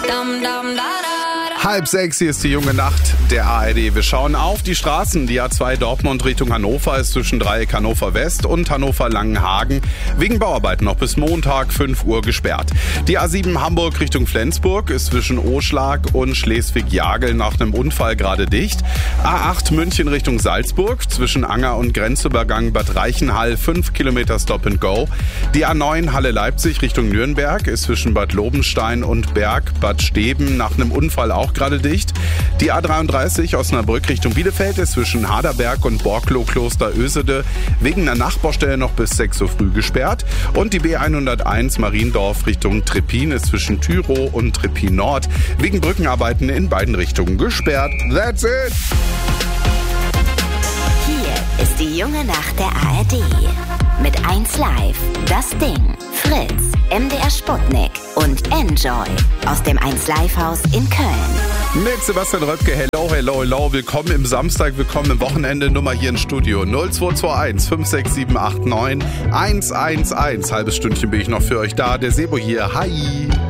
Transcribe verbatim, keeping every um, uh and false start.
Halb sechs, hier ist die junge Nacht der A R D. Wir schauen auf die Straßen. Die A zwei Dortmund Richtung Hannover ist zwischen Dreieck Hannover West und Hannover Langenhagen wegen Bauarbeiten noch bis Montag fünf Uhr gesperrt. Die A sieben Hamburg Richtung Flensburg ist zwischen Oschlag und Schleswig-Jagel nach einem Unfall gerade dicht. A acht München Richtung Salzburg zwischen Anger und Grenzübergang Bad Reichenhall fünf Kilometer Stop and Go. Die A neun Halle Leipzig Richtung Nürnberg ist zwischen Bad Lobenstein und Berg Bad Steben nach einem Unfall auch gerade dicht. Die A dreiunddreißig Osnabrück Richtung Bielefeld ist zwischen Haderberg und Borklow Kloster Ösede wegen einer Nachbaustelle noch bis sechs Uhr früh gesperrt. Und die B hunderteins Mariendorf Richtung Trippin ist zwischen Tyrow und Trippin Nord wegen Brückenarbeiten in beiden Richtungen gesperrt. That's it! Hier ist die junge Nacht der A R D. Mit eins Live, Das Ding, Fritz, M D R Sputnik und Enjoy aus dem eins Live Haus in Köln. Mit Sebastian Röpke, hello, hello, hello, willkommen im Samstag, willkommen im Wochenende, Nummer hier im Studio null zwei zwei eins fünf sechs sieben acht neun eins eins eins. Halbes Stündchen bin ich noch für euch da, der Sebo hier, hi.